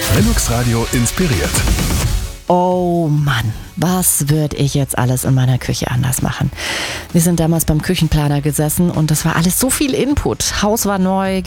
Linux Radio inspiriert. Oh Mann, was würde ich jetzt alles in meiner Küche anders machen? Wir sind damals beim Küchenplaner gesessen und das war alles so viel Input. Haus war neu,